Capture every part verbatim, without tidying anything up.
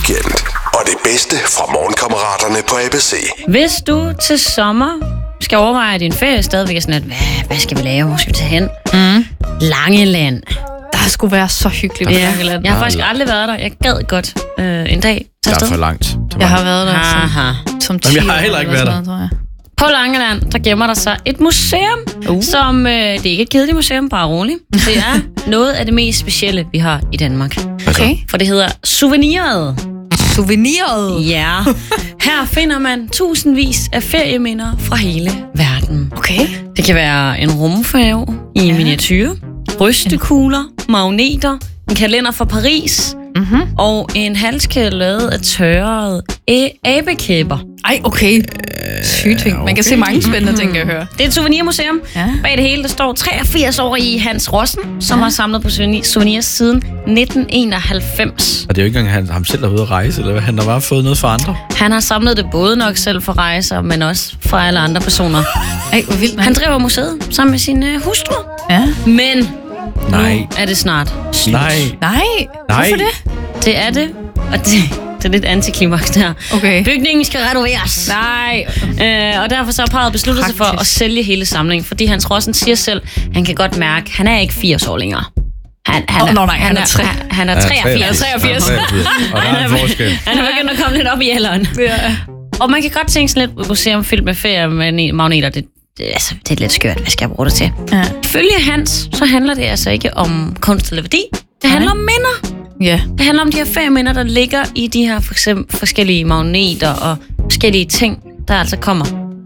weekend. Og det bedste fra Morgenkammeraterne på A B C. Hvis du til sommer skal overveje din ferie stadigvæk er sådan, at hvad, hvad skal vi lave? Hvor skal vi tage hen? Mm. Langeland. Der skulle være så hyggeligt. Ja. Langeland. Jeg har faktisk aldrig været der. Jeg gad godt øh, en dag. Der er for langt. Jeg har været der Aha. som, som ti Jamen, jeg har heller ikke været der. Tror jeg. På Langeland, der gemmer der sig et museum, uh. som, øh, det er ikke et kedeligt museum, bare roligt. Det er noget af det mest specielle, vi har i Danmark. Okay. For det hedder Souveniret. Souveniret? Ja. Her finder man tusindvis af ferieminder fra hele verden. Okay. Det kan være en rumfærge i ja. miniatyr, rystekugler, magneter, en kalender fra Paris, mm-hmm. og en halskæde lavet af tørrede abekæber. Ej, okay. Sygt ting. Man kan se mange spændende ting, jeg hører. Det er et souvenirmuseum. Ja. Bag det hele, der står treogfirs-årige Hans Rossen, som ja. har samlet på souvenirs siden nitten enoghalvfems. Og det er jo ikke engang ham selv, der er ude at rejse, eller hvad? Han har bare fået noget for andre. Han har samlet det både nok selv for rejser, men også for alle andre personer. Ej, hvor vildt, man. Han driver museet sammen med sin uh, hustru. Ja. Men Nej. nu er det snart slut. Nej. Nej. Nej. Hvorfor det? Det er det, og det, det er lidt antiklimaks der. Okay. Bygningen skal renoveres. Nej. Øh, og derfor så har parret besluttet sig for at sælge hele samlingen, fordi Hans Rossen siger selv, han kan godt mærke, han er ikke firs år længere. Han, han, oh, er, no, nej, han, er, han, er, han er treogfirs. treogfirs. Og der er en forskel. Han er begyndt at komme lidt op i alderen. Ja. Og man kan godt tænke sådan lidt museum fyldt med feriemagneter. Det, det, altså, det er lidt skørt. Hvad skal jeg bruge det til? Ja. Følge Hans, så handler det altså ikke om kunst eller værdi. Det handler om minder. Ja. Det handler om de her ferieminder, der ligger i de her for eksempel forskellige magneter og forskellige ting, der altså kommer.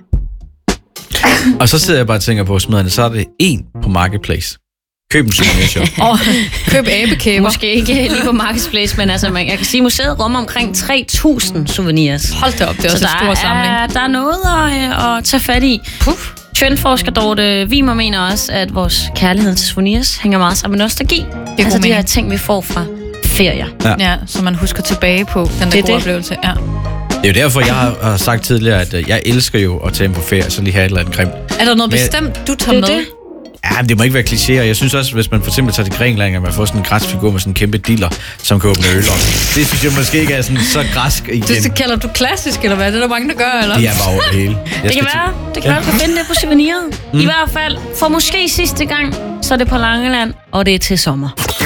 Og så sidder jeg bare og tænker på smiderne, så er det en på Marketplace. Køb en souvenirshop. Og køb abekæber. Måske ikke lige på Marketplace, men altså, man, jeg kan sige, at museet rummer omkring tre tusind souvenirs. Hold da op, det er også en stor samling. Er, der er noget at, at tage fat i. Puff. Trendforsker Dorte Wiemer mener også, at vores kærlighed til souvenirs hænger meget sammen med nostalgi. Det altså de her ting, vi får fra ferier. Ja, ja, så man husker tilbage på den der gode oplevelse. Ja. Det er jo derfor, jeg har sagt tidligere, at jeg elsker jo at tage på ferie, så lige have et eller andet grimt. Er der noget men, bestemt, du tager med? Det. Ja, men det må ikke være klichéer. Jeg synes også, hvis man for eksempel tager til Grækenland, at man får sådan en græsfigur med sådan en kæmpe diller, som kan åbne øl. Det synes jeg måske ikke er sådan så græsk igen. Det, det kalder du klassisk, eller hvad? Det er der mange, der gør, eller? Det er bare over det hele. Jeg det kan være, det kan ja. være, du kan finde det på souveniret. Mm. I hvert fald, for måske sidste gang, så er det på Langeland, og det er til sommer.